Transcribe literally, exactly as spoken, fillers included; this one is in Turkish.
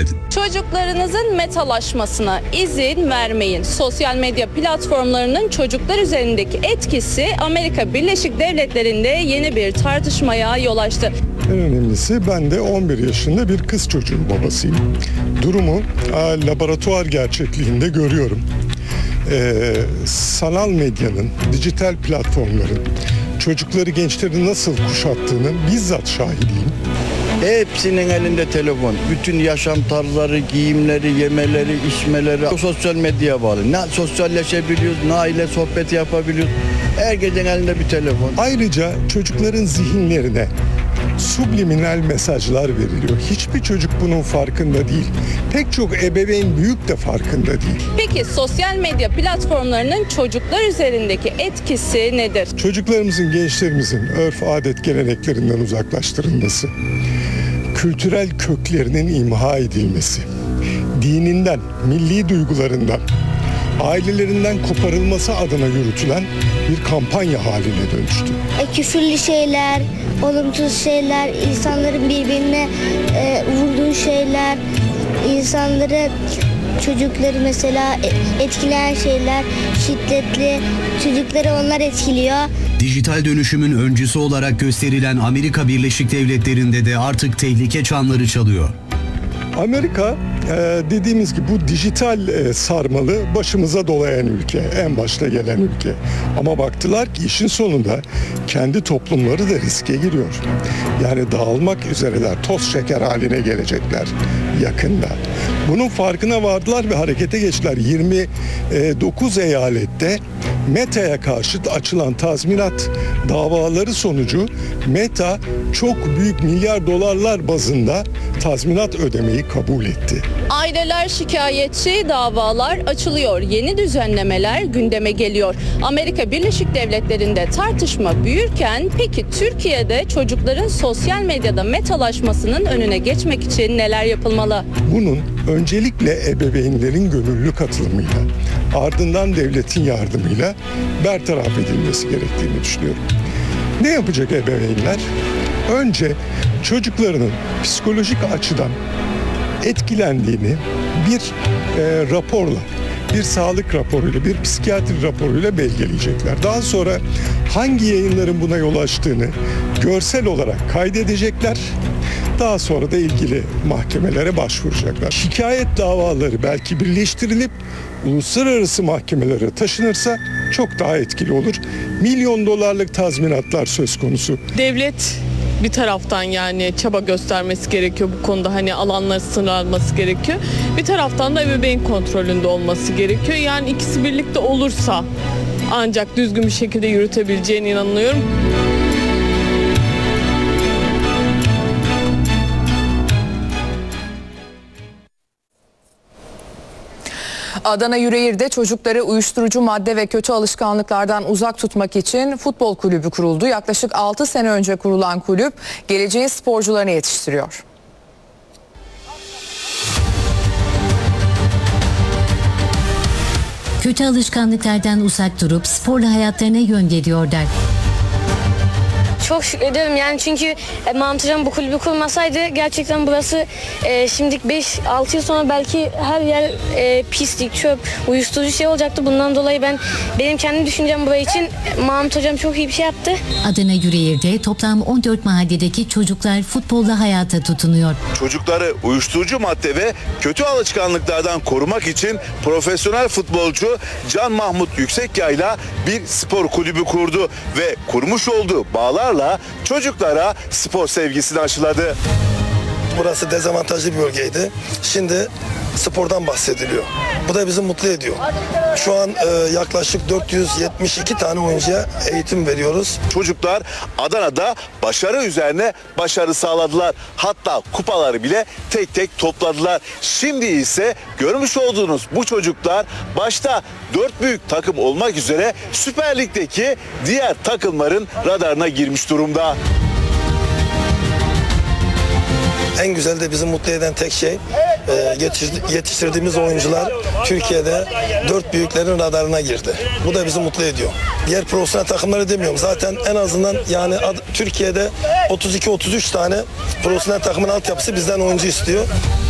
geldi. Çocuklarınızın metalaşmasına izin vermeyin. Sosyal medya platformlarının çocuklar üzerindeki etkisi Amerika Birleşik Devletleri'nde yeni bir tartışmaya yol açtı. En önemlisi, ben de on bir yaşında bir kız çocuğu babasıyım. Durumu a, laboratuvar gerçekliğinde görüyorum. Ee, sanal medyanın, dijital platformların çocukları, gençleri nasıl kuşattığının bizzat şahidiyim. Hepsinin elinde telefon. Bütün yaşam tarzları, giyimleri, yemeleri, içmeleri sosyal medyaya bağlı. Ne sosyalleşebiliyoruz, ne aile sohbeti yapabiliyoruz. Herkesin elinde bir telefon. Ayrıca çocukların zihinlerine subliminal mesajlar veriliyor. Hiçbir çocuk bunun farkında değil. Pek çok ebeveyn büyük de farkında değil. Peki sosyal medya platformlarının çocuklar üzerindeki etkisi nedir? Çocuklarımızın, gençlerimizin örf, adet, geleneklerinden uzaklaştırılması, kültürel köklerinin imha edilmesi, dininden, milli duygularından, ailelerinden koparılması adına yürütülen bir kampanya haline dönüştü. E, küfürlü şeyler, olumsuz şeyler, insanların birbirine e, vurduğu şeyler, insanları, çocukları mesela etkileyen şeyler, şiddetli, çocukları onlar etkiliyor. Dijital dönüşümün öncüsü olarak gösterilen Amerika Birleşik Devletleri'nde de artık tehlike çanları çalıyor. Amerika dediğimiz gibi bu dijital sarmalı başımıza dolayan ülke, en başta gelen ülke. Ama baktılar ki işin sonunda kendi toplumları da riske giriyor. Yani dağılmak üzereler, toz şeker haline gelecekler yakında. Bunun farkına vardılar ve harekete geçtiler. yirmi dokuz eyalette Meta'ya karşı açılan tazminat davaları sonucu Meta çok büyük milyar dolarlar bazında tazminat ödemeyi kabul etti. Aileler şikayetçi, davalar açılıyor. Yeni düzenlemeler gündeme geliyor. Amerika Birleşik Devletleri'nde tartışma büyürken peki Türkiye'de çocukların sosyal medyada metalaşmasının önüne geçmek için neler yapılmalı? Bunun öncelikle ebeveynlerin gönüllü katılımıyla, ardından devletin yardımıyla bertaraf edilmesi gerektiğini düşünüyorum. Ne yapacak ebeveynler? Önce çocuklarının psikolojik açıdan etkilendiğini bir e, raporla, bir sağlık raporuyla, bir psikiyatri raporuyla belgeleyecekler. Daha sonra hangi yayınların buna yol açtığını görsel olarak kaydedecekler. Daha sonra da ilgili mahkemelere başvuracaklar. Şikayet davaları belki birleştirilip uluslararası mahkemelere taşınırsa çok daha etkili olur. Milyon dolarlık tazminatlar söz konusu. Devlet bir taraftan yani çaba göstermesi gerekiyor bu konuda, hani alanları sınırlanması gerekiyor. Bir taraftan da ebeveyn kontrolünde olması gerekiyor. Yani ikisi birlikte olursa ancak düzgün bir şekilde yürütebileceğine inanıyorum. Adana Yüreğir'de çocukları uyuşturucu madde ve kötü alışkanlıklardan uzak tutmak için futbol kulübü kuruldu. Yaklaşık altı sene önce kurulan kulüp geleceğin sporcularını yetiştiriyor. Kötü alışkanlıklardan uzak durup sporla hayatlarına yön veriyorlar. Çok şükrediyorum yani çünkü e, Mahmut Hocam bu kulübü kurmasaydı gerçekten burası e, şimdilik beş altı yıl sonra belki her yer e, pislik, çöp, uyuşturucu şey olacaktı. Bundan dolayı ben benim kendi düşüncem burası için Mahmut Hocam çok iyi bir şey yaptı. Adana Yüreğir'de toplam on dört mahalledeki çocuklar futbolla hayata tutunuyor. Çocukları uyuşturucu madde ve kötü alışkanlıklardan korumak için profesyonel futbolcu Can Mahmut Yüksekyay'la bir spor kulübü kurdu ve kurmuş olduğu bağlar çocuklara spor sevgisini aşıladı. Burası dezavantajlı bir bölgeydi. Şimdi spordan bahsediliyor. Bu da bizi mutlu ediyor. Şu an e, yaklaşık dört yüz yetmiş iki tane oyuncuya eğitim veriyoruz. Çocuklar Adana'da başarı üzerine başarı sağladılar. Hatta kupaları bile tek tek topladılar. Şimdi ise görmüş olduğunuz bu çocuklar başta dört büyük takım olmak üzere Süper Lig'deki diğer takımların radarına girmiş durumda. En güzel de bizi mutlu eden tek şey e, yetiştirdiğimiz oyuncular Türkiye'de dört büyüklerin radarına girdi. Bu da bizi mutlu ediyor. Diğer profesyonel takımları demiyorum. Zaten en azından yani Türkiye'de otuz iki otuz üç tane profesyonel takımın altyapısı bizden oyuncu istiyor.